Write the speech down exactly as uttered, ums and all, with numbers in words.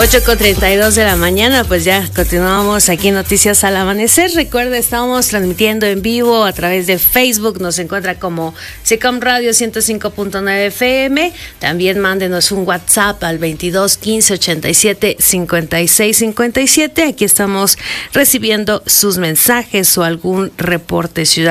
ocho con treinta y dos de la mañana, pues ya continuamos aquí en Noticias al Amanecer. Recuerda, estamos transmitiendo en vivo a través de Facebook, nos encuentra como SICOM Radio ciento cinco punto nueve F M. También mándenos un WhatsApp al veintidós quince ochenta y siete cincuenta y seis cincuenta y siete. Aquí estamos recibiendo sus mensajes o algún reporte ciudadano.